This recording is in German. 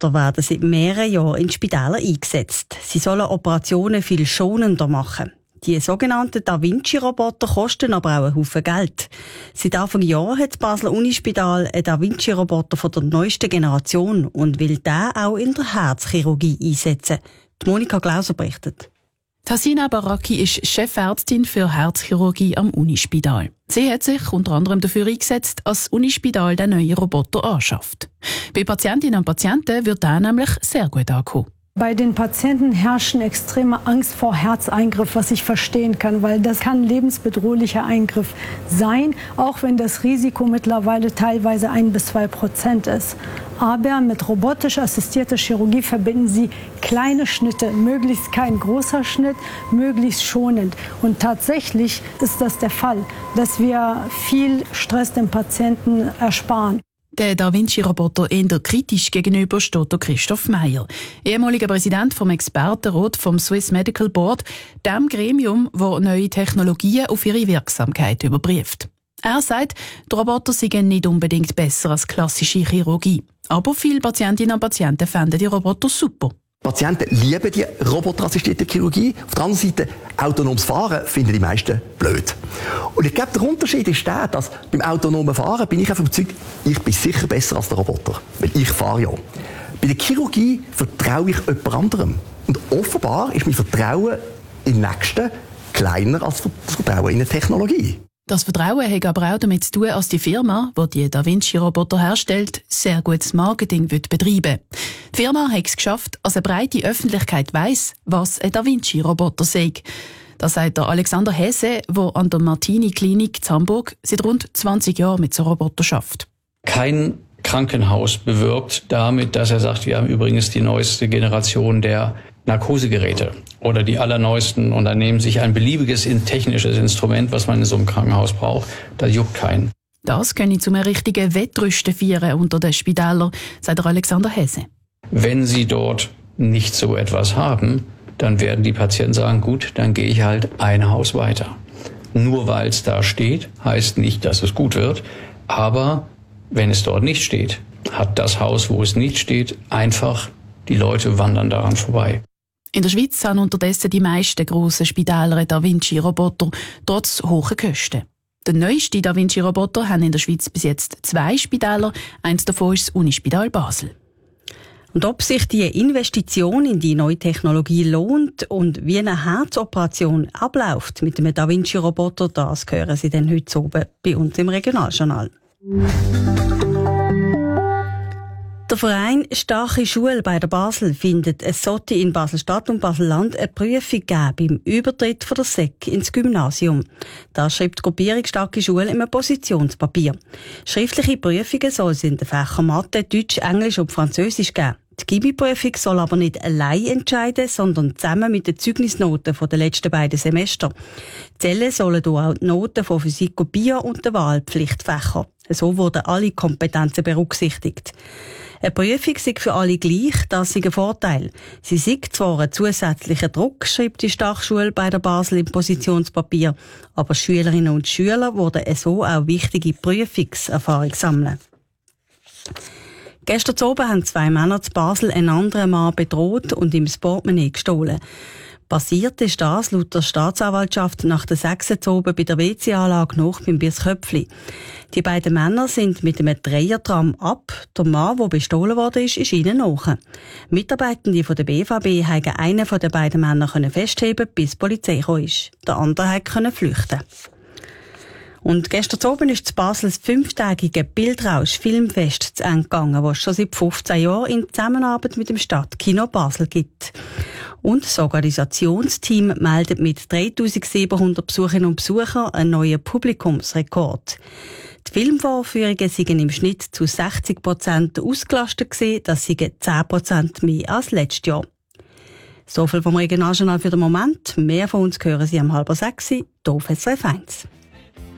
Vinci-Roboter werden seit mehreren Jahren in Spitälern eingesetzt. Sie sollen Operationen viel schonender machen. Die sogenannten Da Vinci-Roboter kosten aber auch einen Haufen Geld. Seit Anfang Jahr hat das Basler Unispital einen Da Vinci-Roboter von der neuesten Generation und will den auch in der Herzchirurgie einsetzen. Die Monika Glauser berichtet. Tassina Baraki ist Chefärztin für Herzchirurgie am Unispital. Sie hat sich unter anderem dafür eingesetzt, dass das Unispital den neuen Roboter anschafft. Bei Patientinnen und Patienten wird der nämlich sehr gut ankommen. Bei den Patienten herrschen extreme Angst vor Herzeingriff, was ich verstehen kann, weil das kann ein lebensbedrohlicher Eingriff sein, auch wenn das Risiko mittlerweile teilweise 1-2% ist. Aber mit robotisch assistierter Chirurgie verbinden sie kleine Schnitte, möglichst kein großer Schnitt, möglichst schonend. Und tatsächlich ist das der Fall, dass wir viel Stress dem Patienten ersparen. Der Da Vinci-Roboter eher kritisch gegenüber steht der Christoph Meyer, ehemaliger Präsident vom Expertenrat vom Swiss Medical Board, dem Gremium, das neue Technologien auf ihre Wirksamkeit überprüft. Er sagt, die Roboter seien nicht unbedingt besser als klassische Chirurgie. Aber viele Patientinnen und Patienten fänden die Roboter super. Patienten lieben die roboterassistierte Chirurgie. Auf der anderen Seite, autonomes Fahren finden die meisten blöd. Und ich glaube, der Unterschied ist der, dass beim autonomen Fahren bin ich einfach überzeugt, ich bin sicher besser als der Roboter. Weil ich fahre ja. Bei der Chirurgie vertraue ich jemand anderem. Und offenbar ist mein Vertrauen in den Nächsten kleiner als das Vertrauen in eine Technologie. Das Vertrauen hat aber auch damit zu tun, dass die Firma, die Da Vinci-Roboter herstellt, sehr gutes Marketing betreiben will. Die Firma hat es geschafft, dass eine breite Öffentlichkeit weiss, was ein Da Vinci-Roboter sei. Das sagt der Alexander Hesse, der an der Martini-Klinik in Hamburg seit rund 20 Jahren mit so Robotern arbeitet. Kein Krankenhaus bewirbt damit, dass er sagt, wir haben übrigens die neueste Generation der Narkosegeräte oder die allerneuesten und dann nehmen sich ein beliebiges technisches Instrument, was man in so einem Krankenhaus braucht. Da juckt keinen. Das können zum richtigen Wettrüsten feiern unter den Spitälern, sagt der Alexander Hesse. Wenn Sie dort nicht so etwas haben, dann werden die Patienten sagen, gut, dann gehe ich halt ein Haus weiter. Nur weil es da steht, heißt nicht, dass es gut wird. Aber wenn es dort nicht steht, hat das Haus, wo es nicht steht, einfach die Leute wandern daran vorbei. In der Schweiz haben unterdessen die meisten grossen Spitäler Da Vinci-Roboter, trotz hoher Kosten. Der neueste Da Vinci-Roboter haben in der Schweiz bis jetzt 2 Spitäler, eins davon ist das Unispital Basel. Und ob sich die Investition in die neue Technologie lohnt und wie eine Herzoperation abläuft mit dem Da Vinci-Roboter, das hören Sie dann heute oben bei uns im Regionaljournal. Der Verein Starke Schule bei der Basel findet, es sollte in Basel-Stadt und Basel-Land eine Prüfung geben beim Übertritt von der SEC ins Gymnasium. Das schreibt die Gruppierung Starke Schule in einem Positionspapier. Schriftliche Prüfungen soll es in den Fächern Mathe, Deutsch, Englisch und Französisch geben. Die Gibi-Prüfung soll aber nicht allein entscheiden, sondern zusammen mit den Zeugnisnoten der letzten beiden Semester. Zählen sollen hier auch die Noten von Physik und Bio und den Wahlpflichtfächern. So wurden alle Kompetenzen berücksichtigt. Eine Prüfung sei für alle gleich, das sei ein Vorteil. Sie sei zwar ein zusätzlicher Druck, schreibt die Stachschule bei der Basel im Positionspapier, aber Schülerinnen und Schüler würden so auch wichtige Prüfungserfahrung sammeln. Gestern Abend haben 2 Männer zu Basel einen anderen Mann bedroht und ihm das Portemonnaie gestohlen. Passiert ist das laut der Staatsanwaltschaft nach der 6 oben bei der WC-Anlage nach beim Birsköpfli. Die beiden Männer sind mit einem Dreiertram ab. Der Mann, der bestohlen worden ist ihnen nach. Mitarbeitende von der BVB haben einen von den beiden Männern festheben, bis die Polizei kam. Der andere konnte flüchten. Und gestern Abend ist zu Basel das 5-tägige Bildrausch-Filmfest zu Ende gegangen, das es schon seit 15 Jahren in Zusammenarbeit mit dem Stadtkino Basel gibt. Und das Organisationsteam meldet mit 3700 Besucherinnen und Besuchern einen neuen Publikumsrekord. Die Filmvorführungen seien im Schnitt zu 60% ausgelastet gewesen, das seien 10% mehr als letztes Jahr. So viel vom Regionaljournal für den Moment. Mehr von uns hören Sie um 5:30 hier auf SRF 1.